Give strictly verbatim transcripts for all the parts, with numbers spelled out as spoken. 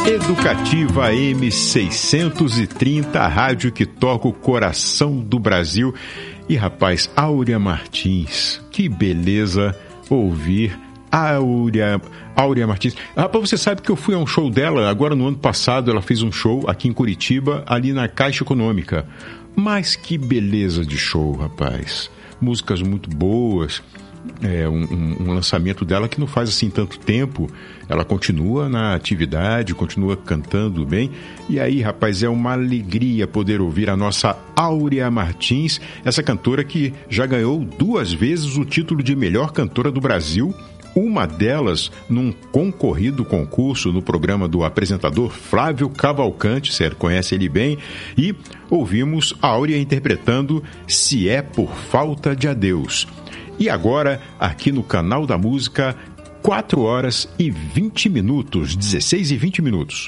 Educativa M seiscentos e trinta, a rádio que toca o coração do Brasil. E, rapaz, Áurea Martins, que beleza ouvir Áurea, Áurea Martins. Rapaz, você sabe que eu fui a um show dela, agora no ano passado, ela fez um show aqui em Curitiba, ali na Caixa Econômica. Mas que beleza de show, rapaz. Músicas muito boas. É um, um, um lançamento dela que não faz assim tanto tempo. Ela continua na atividade, continua cantando bem. E aí, rapaz, é uma alegria poder ouvir a nossa Áurea Martins, essa cantora que já ganhou duas vezes o título de melhor cantora do Brasil. Uma delas num concorrido concurso no programa do apresentador Flávio Cavalcante, você conhece ele bem, e ouvimos a Áurea interpretando Se É Por Falta de Adeus. E agora, aqui no Canal da Música, quatro horas e vinte minutos, dezesseis e vinte minutos.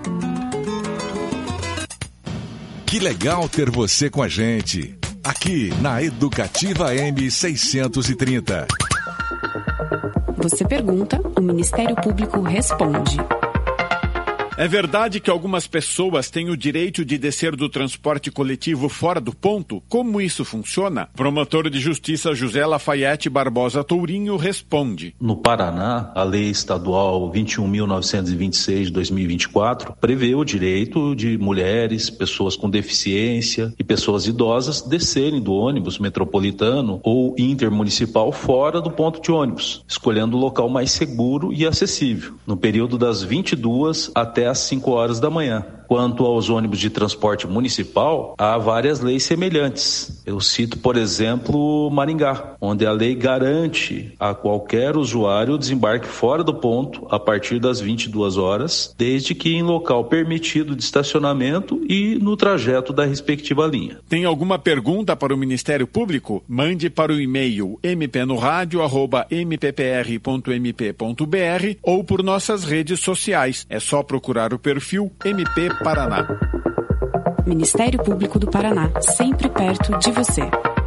Que legal ter você com a gente, aqui na Educativa M seiscentos e trinta. Você pergunta, o Ministério Público responde. É verdade que algumas pessoas têm o direito de descer do transporte coletivo fora do ponto? Como isso funciona? Promotor de Justiça José Lafayette Barbosa Tourinho responde. No Paraná, a Lei Estadual vinte e um mil novecentos e vinte e seis de dois mil e vinte e quatro prevê o direito de mulheres, pessoas com deficiência e pessoas idosas descerem do ônibus metropolitano ou intermunicipal fora do ponto de ônibus, escolhendo o local mais seguro e acessível, no período das vinte e duas até às cinco horas da manhã. Quanto aos ônibus de transporte municipal, há várias leis semelhantes. Eu cito, por exemplo, Maringá, onde a lei garante a qualquer usuário o desembarque fora do ponto a partir das vinte e duas horas, desde que em local permitido de estacionamento e no trajeto da respectiva linha. Tem alguma pergunta para o Ministério Público? Mande para o e-mail m p no rádio arroba m p p r ponto m p ponto b r ou por nossas redes sociais. É só procurar o perfil M P Paraná. Ministério Público do Paraná, sempre perto de você.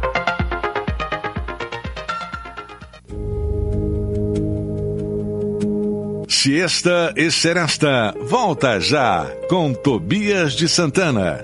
Siesta e Seresta, volta já com Tobias de Santana.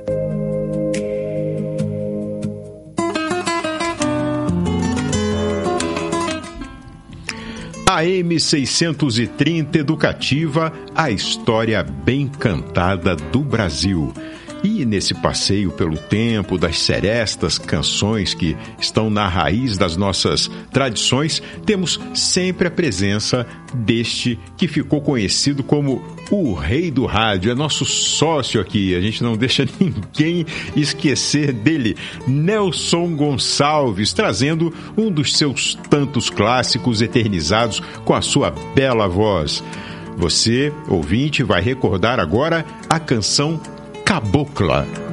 A M seiscentos e trinta Educativa, a história bem cantada do Brasil. E nesse passeio pelo tempo das serestas, canções que estão na raiz das nossas tradições, temos sempre a presença deste que ficou conhecido como o Rei do Rádio. É nosso sócio aqui, a gente não deixa ninguém esquecer dele. Nelson Gonçalves, trazendo um dos seus tantos clássicos eternizados com a sua bela voz. Você, ouvinte, vai recordar agora a canção Cabocla.